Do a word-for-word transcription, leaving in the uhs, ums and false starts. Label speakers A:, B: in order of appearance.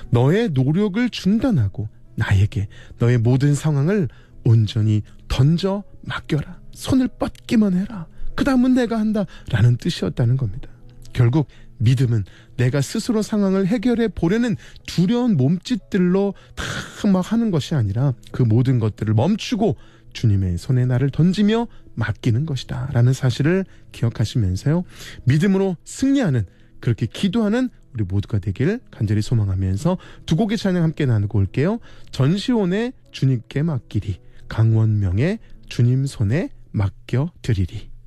A: 너의 노력을 중단하고 나에게 너의 모든 상황을 온전히 던져 맡겨라. 손을 뻗기만 해라. 그 다음은 내가 한다 라는 뜻이었다는 겁니다. 결국 믿음은 내가 스스로 상황을 해결해 보려는 두려운 몸짓들로 다 막 하는 것이 아니라 그 모든 것들을 멈추고 주님의 손에 나를 던지며 맡기는 것이다 라는 사실을 기억하시면서요, 믿음으로 승리하는, 그렇게 기도하는 우리 모두가 되길 간절히 소망하면서 두 곡의 찬양 함께 나누고 올게요. 전시온의 주님께 맡기리, 강원명의 주님 손에 맡겨드리리.